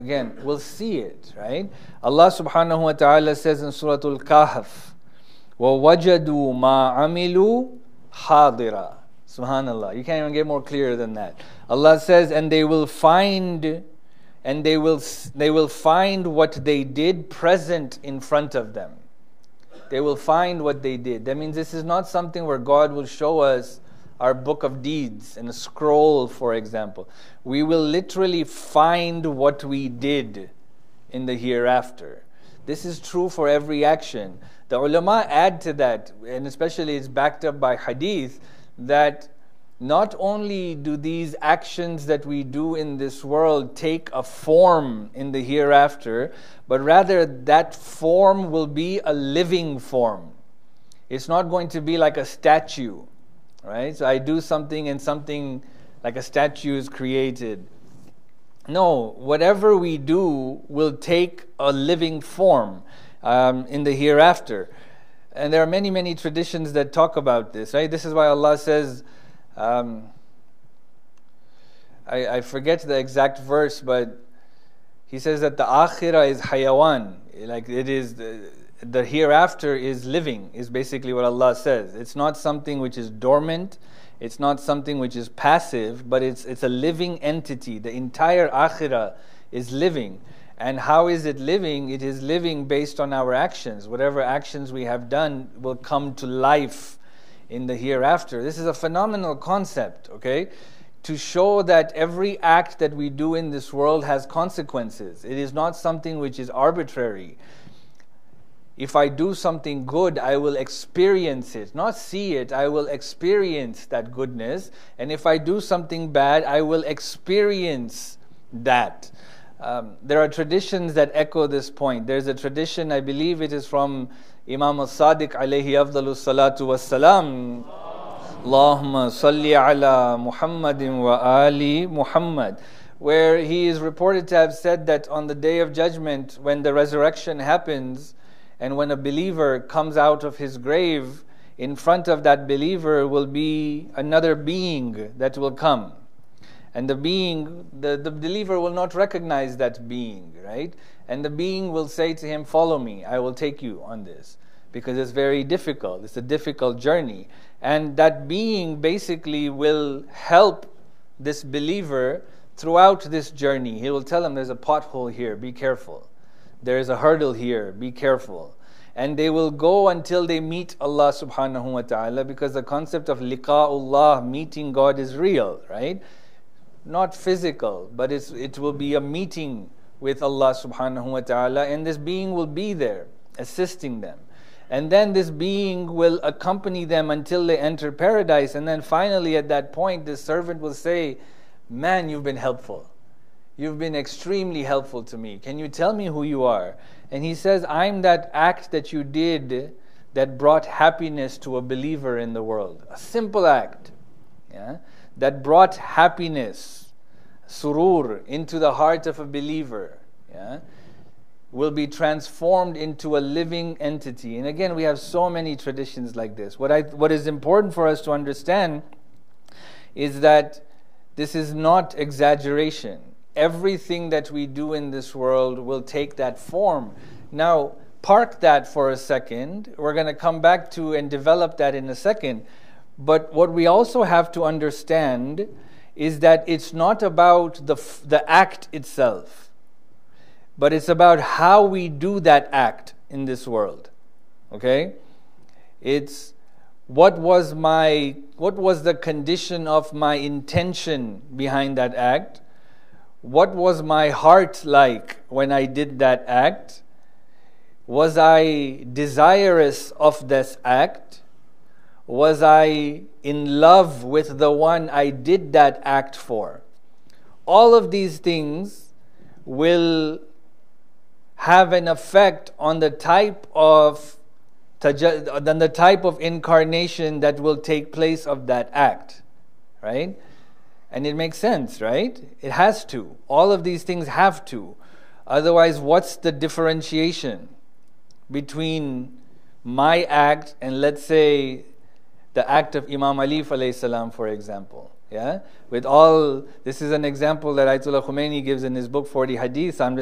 Again, we'll see it, right? Allah subhanahu wa ta'ala says in Surah Al-Kahf, وَوَجَدُوا مَا عَمِلُوا حَاضِرًا. Subhanallah, you can't even get more clear than that. Allah says, and they will find what they did present in front of them. They will find what they did. That means this is not something where God will show us our book of deeds in a scroll, for example. We will literally find what we did in the hereafter. This is true for every action. The ulama add to that, and especially it's backed up by hadith, that not only do these actions that we do in this world take a form in the hereafter, but rather that form will be a living form. It's not going to be like a statue, right? So I do something and something like a statue is created. No, whatever we do will take a living form in the hereafter. And there are many, many traditions that talk about this, right? This is why Allah says, I forget the exact verse, but He says that the akhirah is hayawan, like it is the hereafter is living, is basically what Allah says. It's not something which is dormant, it's not something which is passive, but it's a living entity. The entire akhirah is living. And how is it living? It is living based on our actions. Whatever actions we have done will come to life in the hereafter. This is a phenomenal concept, okay? To show that every act that we do in this world has consequences. It is not something which is arbitrary. If I do something good, I will experience it, not see it. I will experience that goodness. And if I do something bad, I will experience that. There are traditions that echo this point. There's a tradition, I believe it is from Imam al-Sadiq alayhi afdalu salatu wassalam. Allahumma salli ala Muhammadin wa ali Muhammad. Where he is reported to have said that on the Day of Judgment, when the resurrection happens, and when a believer comes out of his grave, in front of that believer will be another being that will come. And the being, the believer will not recognize that being, right? And the being will say to him, follow me, I will take you on this. Because it's very difficult, it's a difficult journey. And that being basically will help this believer throughout this journey. He will tell him, there's a pothole here, be careful. There is a hurdle here, be careful. And they will go until they meet Allah subhanahu wa ta'ala, because the concept of liqa'ullah, meeting God, is real, right? Not physical, but it will be a meeting with Allah subhanahu wa ta'ala, and this being will be there, assisting them. And then this being will accompany them until they enter paradise, and then finally at that point, the servant will say, man, you've been helpful. You've been extremely helpful to me. Can you tell me who you are? And he says, I'm that act that you did that brought happiness to a believer in the world. A simple act, yeah, that brought happiness, surur, into the heart of a believer, yeah, will be transformed into a living entity. And again, we have so many traditions like this. What is important for us to understand is that this is not exaggeration. Everything that we do in this world will take that form. Now, park that for a second. We're going to come back to and develop that in a second. But what we also have to understand is that it's not about the act itself, but it's about how we do that act in this world. Okay? It's what was the condition of my intention behind that act? What was my heart like when I did that act? Was I desirous of this act? Was I in love with the one I did that act for? All of these things will have an effect on the type of incarnation that will take place of that act, right? And it makes sense, right? It has to. All of these things have to. Otherwise, what's the differentiation between my act and, let's say, the act of Imam Ali alayhi salam, for example? Yeah, with all, this is an example that Ayatollah Khomeini gives in his book 40 Hadith. I'm